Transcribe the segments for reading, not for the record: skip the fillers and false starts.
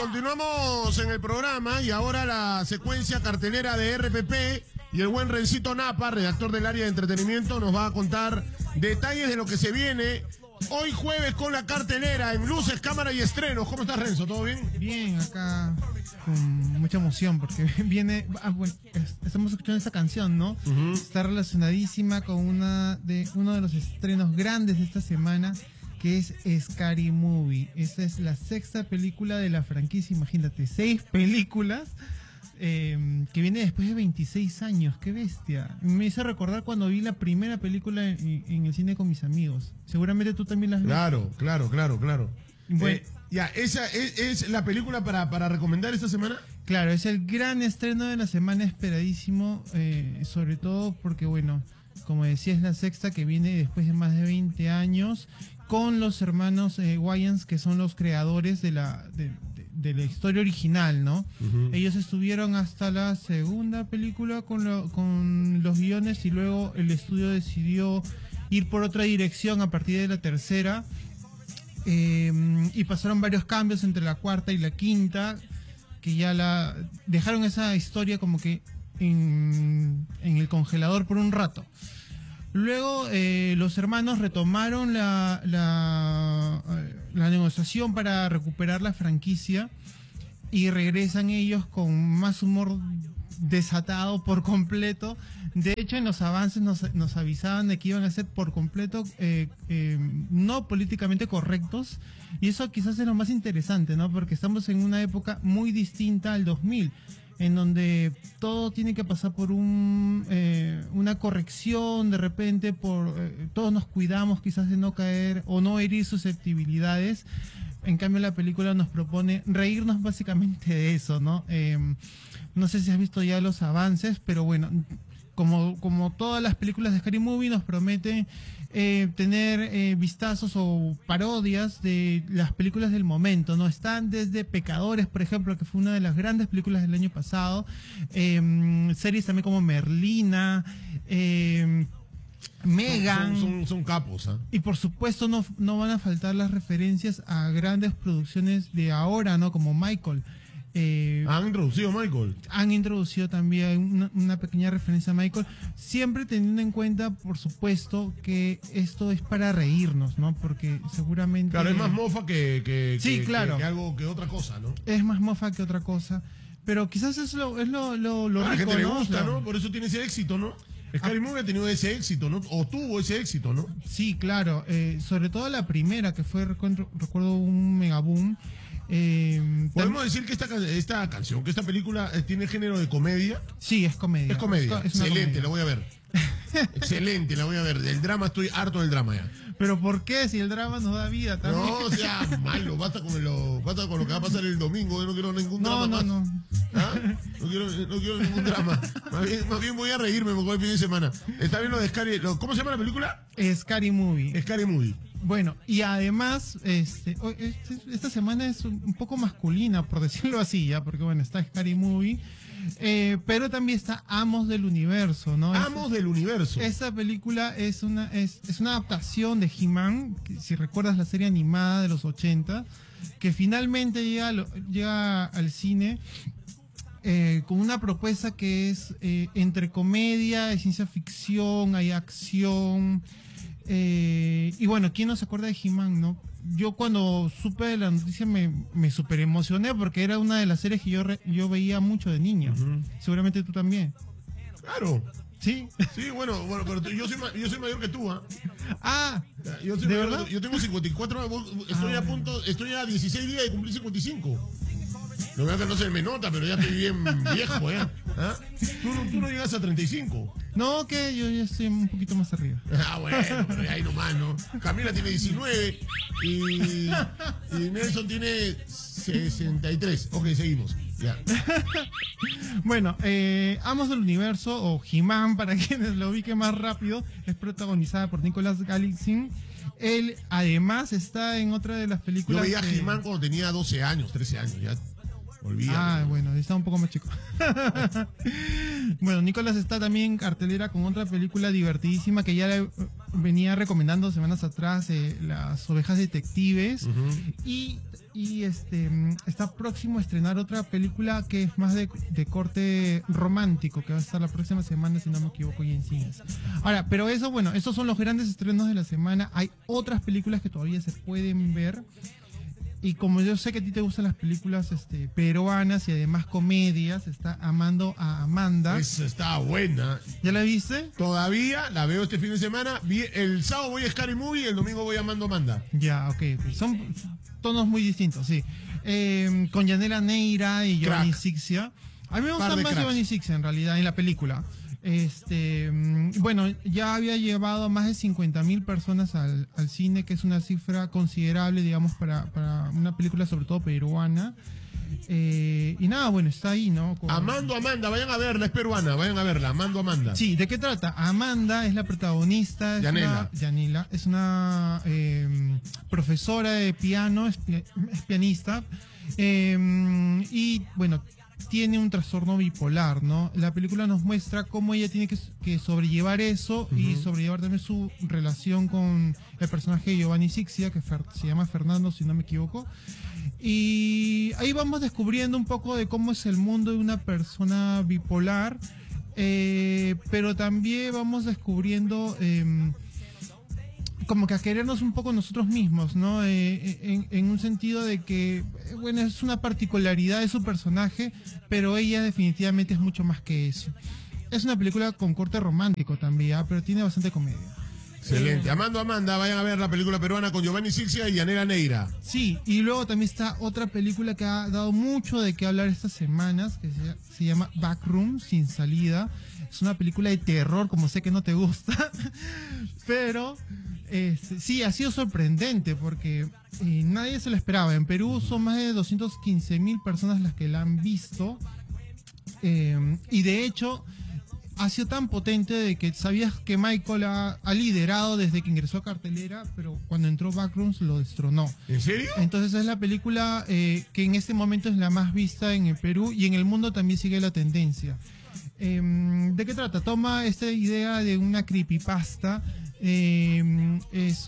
continuamos en el programa y ahora la secuencia cartelera de RPP y el buen Rencito Napa, redactor del área de entretenimiento, nos va a contar detalles de lo que se viene hoy jueves con la cartelera en luces, cámara y estrenos. ¿Cómo estás, Renzo? ¿Todo bien? Bien, acá con mucha emoción porque viene, bueno, estamos escuchando esta canción, ¿no? Está relacionadísima con uno de los estrenos grandes de esta semana, que es Scary Movie. Esta es la sexta película de la franquicia, imagínate, 6 películas, que viene después de 26 años. ¡Qué bestia! Me hizo recordar cuando vi la primera película en el cine con mis amigos. Seguramente tú también la has visto. Claro. Bueno, ya, ¿esa es la película para recomendar esta semana? claro, es el gran estreno de la semana, esperadísimo, sobre todo porque, bueno, como decía, es la sexta que viene después de más de 20 años, con los hermanos Wayans, que son los creadores de la historia original, ¿no? Ellos estuvieron hasta la segunda película con los guiones, y luego el estudio decidió ir por otra dirección a partir de la tercera, y pasaron varios cambios entre la cuarta y la quinta, que ya dejaron esa historia como que en el congelador por un rato. Luego los hermanos retomaron la negociación para recuperar la franquicia, y regresan ellos con más humor desatado por completo. De hecho, en los avances nos avisaban de que iban a ser por completo no políticamente correctos, y eso quizás es lo más interesante, ¿no? Porque estamos en una época muy distinta al 2000, en donde todo tiene que pasar por una corrección, de repente, todos nos cuidamos quizás de no caer o no herir susceptibilidades. En cambio, la película nos propone reírnos básicamente de eso, ¿no? No sé si has visto ya los avances, pero bueno, como todas las películas de Scary Movie, nos prometen tener vistazos o parodias de las películas del momento, ¿no? Están desde Pecadores, por ejemplo, que fue una de las grandes películas del año pasado, series también como Merlina, Megan. Son capos, ¿eh? Y por supuesto no van a faltar las referencias a grandes producciones de ahora, ¿no? Como Michael. ¿Han introducido a Michael? Han introducido también una pequeña referencia a Michael, siempre teniendo en cuenta, por supuesto, que esto es para reírnos, ¿no? Porque seguramente... Claro, es más mofa que claro, que algo que otra cosa, ¿no? Es más mofa que otra cosa, pero quizás es lo rico, a la gente le ¿no? gusta, O sea, ¿no? Por eso tiene ese éxito, ¿no? Scary Movie ha tenido ese éxito, ¿no? O tuvo ese éxito, ¿no? Sí, claro. Sobre todo la primera, que fue, recuerdo, un megaboom. Podemos decir que esta canción, que esta película tiene género de comedia. Sí, es comedia. Es comedia. Es una Excelente, comedia. la voy a ver. Excelente, la voy a ver. Del drama estoy harto del drama ya. Pero ¿por qué? Si el drama nos da vida también. No, o sea, malo, basta con lo que va a pasar el domingo. Yo no quiero ningún drama más. No. ¿Ah? No quiero ningún drama. Más bien voy a reírme mejor el fin de semana. Está bien lo de Scary. ¿Cómo se llama la película? Scary Movie. Scary Movie. Bueno, y además, esta semana es un poco masculina, por decirlo así, ya, porque bueno, está Scary Movie, pero también está Amos del Universo, ¿no? Amos del Universo. Esta película es una adaptación de He-Man, si recuerdas la serie animada de los 80, que finalmente llega al cine con una propuesta que es entre comedia y ciencia ficción, hay acción. Y bueno, ¿quién no se acuerda de He-Man, no? Yo cuando supe de la noticia me super emocioné, porque era una de las series que yo veía mucho de niño. Seguramente tú también. Claro. ¿Sí? Sí, bueno, pero yo soy mayor que tú, ¿ah? Ah, Yo soy ¿de mayor verdad? que tú. Yo tengo 54, estoy a 16 días de cumplir 55. Lo que no se me nota, pero ya estoy bien viejo, ¿eh? ¿Ah? Tú no llegas a 35. No, que yo ya estoy un poquito más arriba. Ah, bueno, pero ahí nomás, ¿no? Camila tiene 19 y Nelson tiene 63. Ok, seguimos. Ya. Bueno, Amos del Universo, o He-Man, para quienes lo ubiquen más rápido, es protagonizada por Nicolas Galitzine. Él además está en otra de las películas. Yo veía a He-Man cuando tenía 12 años, 13 años, ya. Olvídate. Ah, bueno, está un poco más chico. Bueno, Nicolás está también en cartelera con otra película divertidísima que ya le venía recomendando semanas atrás, Las Ovejas Detectives. Está próximo a estrenar otra película que es más de corte romántico, que va a estar la próxima semana, si no me equivoco, y en cines. Ahora, pero eso, bueno, esos son los grandes estrenos de la semana. Hay otras películas que todavía se pueden ver. Y como yo sé que a ti te gustan las películas peruanas y además comedias, está Amando a Amanda. Esa está buena. ¿Ya la viste? Todavía la veo este fin de semana. El sábado voy a Scary Movie y el domingo voy a Amando a Amanda. Ya, ok. Son tonos muy distintos, sí. Con Yanela Neira y Giovanni Sixia. A mí me gusta más Giovanni Sixia en realidad en la película. Bueno, ya había llevado a más de 50.000 personas al cine, que es una cifra considerable, digamos, para una película sobre todo peruana. Y nada, bueno, está ahí, ¿no? Amando a Amanda, vayan a verla, es peruana, vayan a verla, Amando a Amanda. Sí, ¿de qué trata? Amanda es la protagonista, Yanela, es una profesora de piano, es pianista, y bueno, tiene un trastorno bipolar, ¿no? La película nos muestra cómo ella tiene que sobrellevar eso y sobrellevar también su relación con el personaje de Giovanni Sixia, que se llama Fernando, si no me equivoco. Y ahí vamos descubriendo un poco de cómo es el mundo de una persona bipolar, pero también vamos descubriendo como que a querernos un poco nosotros mismos, ¿no? En un sentido de que, bueno, es una particularidad de su personaje, pero ella definitivamente es mucho más que eso. Es una película con corte romántico también, pero tiene bastante comedia. Excelente. Amando a Amanda, vayan a ver la película peruana con Giovanni Sixia y Yanela Neira. Sí, y luego también está otra película que ha dado mucho de qué hablar estas semanas, que se llama Backroom, Sin Salida. Es una película de terror, como sé que no te gusta, pero sí, ha sido sorprendente porque nadie se lo esperaba. En Perú son más de 215.000 personas las que la han visto, y de hecho ha sido tan potente de que sabías que Michael ha liderado desde que ingresó a cartelera, pero cuando entró Backrooms lo destronó. ¿En serio? Entonces es la película que en este momento es la más vista en el Perú, y en el mundo también sigue la tendencia. ¿De qué trata? Toma esta idea de una creepypasta. Es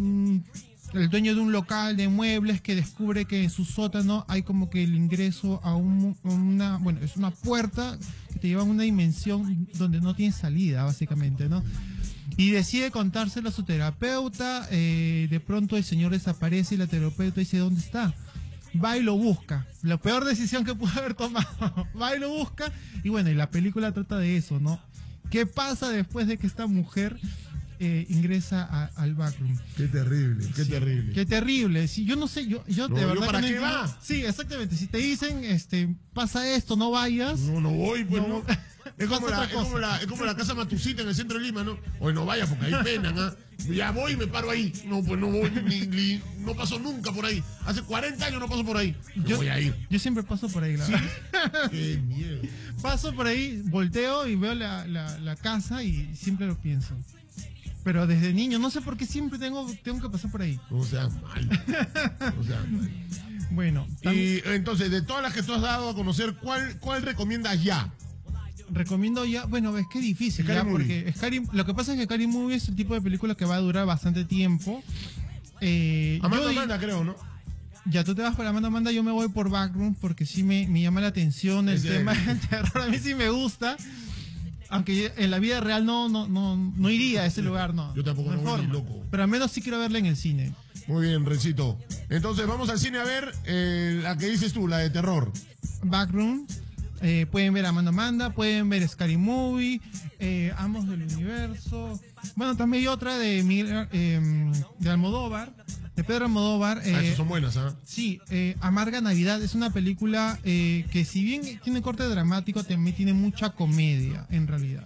el dueño de un local de muebles que descubre que en su sótano hay como que el ingreso a bueno, es una puerta que te lleva a una dimensión donde no tiene salida, básicamente, ¿no? Y decide contárselo a su terapeuta. De pronto el señor desaparece y la terapeuta dice: ¿dónde está? Va y lo busca. La peor decisión que pudo haber tomado. Va y lo busca. Y bueno, y la película trata de eso, ¿no? ¿Qué pasa después de que esta mujer ingresa al backroom? Qué terrible, qué terrible. Qué terrible. Sí, yo no sé, yo de verdad. ¿Para que qué va? Sí, exactamente. Si te dicen, pasa esto, no vayas. No voy, pues no. Es como la casa Matucita en el centro de Lima, ¿no? Hoy no vayas porque ahí penan, ¿ah? Ya voy y me paro ahí. No, pues no voy, no paso nunca por ahí. Hace 40 años no paso por ahí. Yo voy a ir. Yo siempre paso por ahí, la verdad. Qué miedo. Paso por ahí, volteo y veo la casa y siempre lo pienso. Pero desde niño, no sé por qué siempre tengo que pasar por ahí. No seas mal. No seas mal. Bueno. Y entonces, de todas las que tú has dado a conocer, ¿cuál recomiendas ya? Recomiendo ya, bueno, es que es difícil ya, porque lo que pasa es que Scary Movie es el tipo de película que va a durar bastante tiempo. Amanda Amanda, creo, ¿no? Ya tú te vas por Amanda Amanda, yo me voy por Backroom porque sí me llama la atención el tema del terror. A mí sí me gusta, aunque en la vida real no iría a ese lugar, no. Yo tampoco no voy ni loco. Pero al menos sí quiero verla en el cine. Muy bien, Rencito. Entonces vamos al cine a ver la que dices tú, la de terror. Backroom. Pueden ver Amanda Amanda, pueden ver Scary Movie, Amos del Universo. Bueno, también hay otra de Almodóvar, de Pedro Almodóvar. Esas son buenas, ¿ah? Sí, Amarga Navidad es una película que, si bien tiene corte dramático, también tiene mucha comedia, en realidad.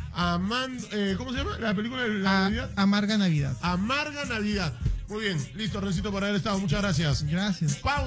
¿Cómo se llama la película de la Navidad? Amarga Navidad. Amarga Navidad. Muy bien, listo, Rencito, por haber estado. Muchas gracias. Gracias.